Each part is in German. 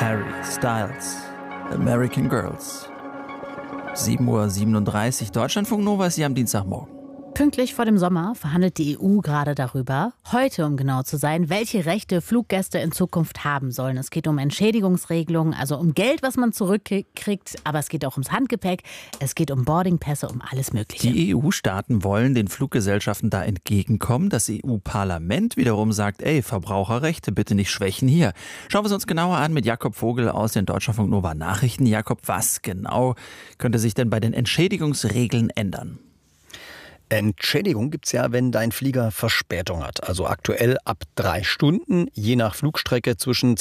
Harry Styles, American Girls. 7:37 Uhr, Deutschlandfunk Nova ist hier am Dienstagmorgen. Pünktlich vor dem Sommer verhandelt die EU gerade darüber, heute um genau zu sein, welche Rechte Fluggäste in Zukunft haben sollen. Es geht um Entschädigungsregelungen, also um Geld, was man zurückkriegt, aber es geht auch ums Handgepäck, es geht um Boardingpässe, um alles Mögliche. Die EU-Staaten wollen den Fluggesellschaften da entgegenkommen. Das EU-Parlament wiederum sagt, Verbraucherrechte bitte nicht schwächen hier. Schauen wir es uns genauer an mit Jakob Vogel aus den Deutschlandfunk Nova Nachrichten. Jakob, was genau könnte sich denn bei den Entschädigungsregeln ändern? Entschädigung gibt's ja, wenn dein Flieger Verspätung hat. Also aktuell ab 3 Stunden, je nach Flugstrecke zwischen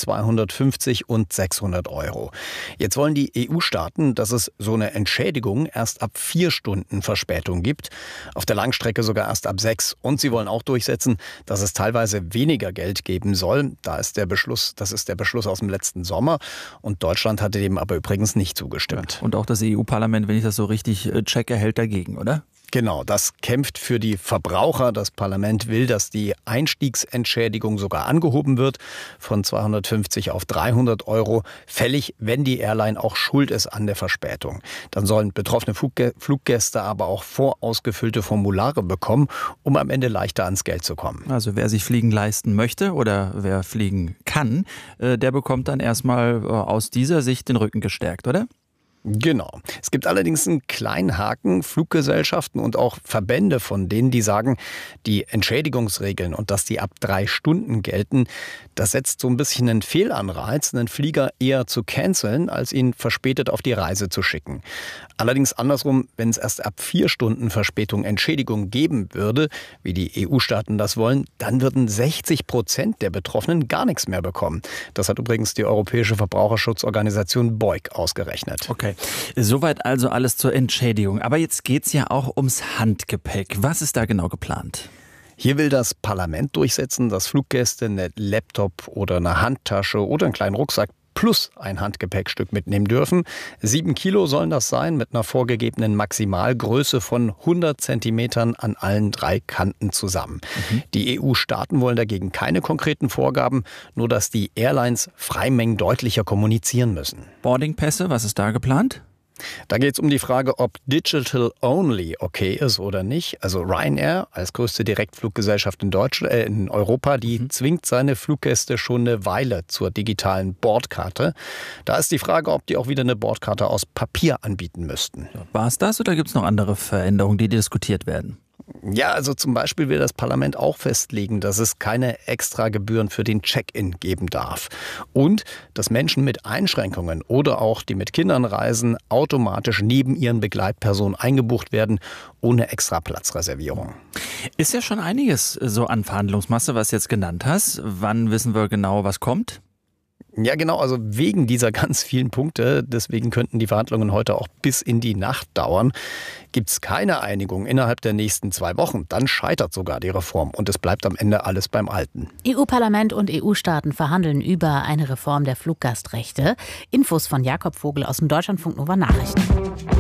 250 und 600 Euro. Jetzt wollen die EU-Staaten, dass es so eine Entschädigung erst ab 4 Stunden Verspätung gibt. Auf der Langstrecke sogar erst ab 6. Und sie wollen auch durchsetzen, dass es teilweise weniger Geld geben soll. Das ist der Beschluss aus dem letzten Sommer. Und Deutschland hatte dem aber übrigens nicht zugestimmt. Und auch das EU-Parlament, wenn ich das so richtig checke, hält dagegen, oder? Genau, das kämpft für die Verbraucher. Das Parlament will, dass die Einstiegsentschädigung sogar angehoben wird von 250 auf 300 Euro, fällig, wenn die Airline auch schuld ist an der Verspätung. Dann sollen betroffene Fluggäste aber auch vorausgefüllte Formulare bekommen, um am Ende leichter ans Geld zu kommen. Also wer sich Fliegen leisten möchte oder wer fliegen kann, der bekommt dann erstmal aus dieser Sicht den Rücken gestärkt, oder? Genau. Es gibt allerdings einen kleinen Haken. Fluggesellschaften und auch Verbände von denen, die sagen, die Entschädigungsregeln und dass die ab 3 Stunden gelten, das setzt so ein bisschen einen Fehlanreiz, einen Flieger eher zu canceln, als ihn verspätet auf die Reise zu schicken. Allerdings andersrum, wenn es erst ab 4 Stunden Verspätung Entschädigung geben würde, wie die EU-Staaten das wollen, dann würden 60% der Betroffenen gar nichts mehr bekommen. Das hat übrigens die Europäische Verbraucherschutzorganisation BEUC ausgerechnet. Okay, soweit also alles zur Entschädigung. Aber jetzt geht's ja auch ums Handgepäck. Was ist da genau geplant? Hier will das Parlament durchsetzen, dass Fluggäste eine Laptop oder eine Handtasche oder einen kleinen Rucksack plus ein Handgepäckstück mitnehmen dürfen. 7 Kilo sollen das sein, mit einer vorgegebenen Maximalgröße von 100 Zentimetern an allen 3 Kanten zusammen. Die EU-Staaten wollen dagegen keine konkreten Vorgaben, nur dass die Airlines Freimengen deutlicher kommunizieren müssen. Boardingpässe, was ist da geplant? Da geht es um die Frage, ob Digital Only okay ist oder nicht. Also Ryanair als größte Direktfluggesellschaft in Europa, die zwingt seine Fluggäste schon eine Weile zur digitalen Bordkarte. Da ist die Frage, ob die auch wieder eine Bordkarte aus Papier anbieten müssten. War es das oder gibt es noch andere Veränderungen, die diskutiert werden? Ja, also zum Beispiel will das Parlament auch festlegen, dass es keine Extragebühren für den Check-in geben darf. Und dass Menschen mit Einschränkungen oder auch die mit Kindern reisen, automatisch neben ihren Begleitpersonen eingebucht werden, ohne Extraplatzreservierung. Ist ja schon einiges so an Verhandlungsmasse, was du jetzt genannt hast. Wann wissen wir genau, was kommt? Ja, genau, also wegen dieser ganz vielen Punkte, deswegen könnten die Verhandlungen heute auch bis in die Nacht dauern. Gibt es keine Einigung innerhalb der nächsten 2 Wochen, dann scheitert sogar die Reform und es bleibt am Ende alles beim Alten. EU-Parlament und EU-Staaten verhandeln über eine Reform der Fluggastrechte. Infos von Jakob Vogel aus dem Deutschlandfunk Nova Nachrichten.